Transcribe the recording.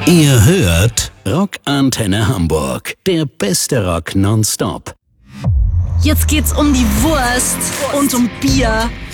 Ihr hört Rockantenne Hamburg, der beste Rock nonstop. Jetzt geht's um die Wurst und um Bier